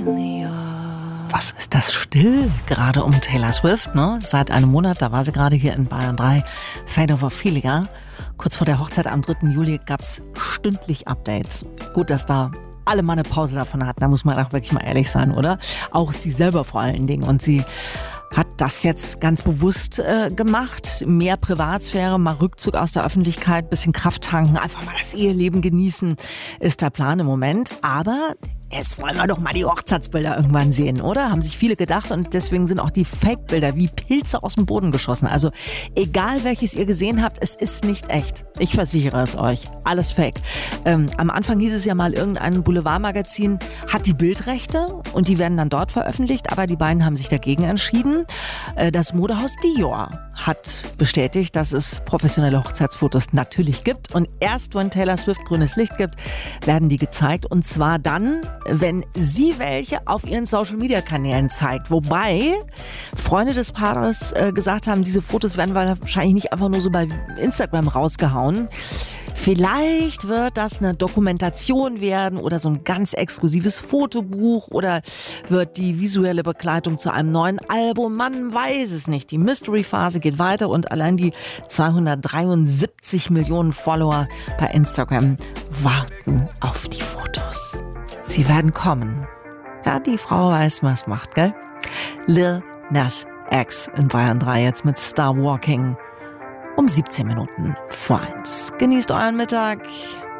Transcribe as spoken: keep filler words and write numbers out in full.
Was ist das still? Gerade um Taylor Swift, ne? Seit einem Monat, da war sie gerade hier in Bayern drei. Fade over Ophelia. Kurz vor der Hochzeit am dritten Juli gab's stündlich Updates. Gut, dass da alle mal eine Pause davon hatten, da muss man auch wirklich mal ehrlich sein, oder? Auch sie selber vor allen Dingen. Und sie hat das jetzt ganz bewusst äh, gemacht. Mehr Privatsphäre, mal Rückzug aus der Öffentlichkeit, bisschen Kraft tanken, einfach mal das Eheleben genießen, ist der Plan im Moment. Aber jetzt wollen wir doch mal die Hochzeitsbilder irgendwann sehen, oder? Haben sich viele gedacht und deswegen sind auch die Fake-Bilder wie Pilze aus dem Boden geschossen. Also egal welches ihr gesehen habt, es ist nicht echt. Ich versichere es euch. Alles Fake. Ähm, am Anfang hieß es ja mal, irgendein Boulevardmagazin hat die Bildrechte und die werden dann dort veröffentlicht, aber die beiden haben sich dagegen entschieden. Äh, das Modehaus Dior hat bestätigt, dass es professionelle Hochzeitsfotos natürlich gibt und erst wenn Taylor Swift grünes Licht gibt, werden die gezeigt und zwar dann, wenn sie welche auf ihren Social-Media-Kanälen zeigt. Wobei Freunde des Paares äh, gesagt haben, diese Fotos werden wahrscheinlich nicht einfach nur so bei Instagram rausgehauen. Vielleicht wird das eine Dokumentation werden oder so ein ganz exklusives Fotobuch oder wird die visuelle Begleitung zu einem neuen Album. Man weiß es nicht. Die Mystery-Phase geht weiter und allein die zweihundertdreiundsiebzig Millionen Follower bei Instagram warten auf die Fotos. Sie werden kommen. Ja, die Frau weiß, was macht, gell? Lil Nas X in Bayern drei jetzt mit Star Walking um siebzehn Minuten vor eins. Genießt euren Mittag.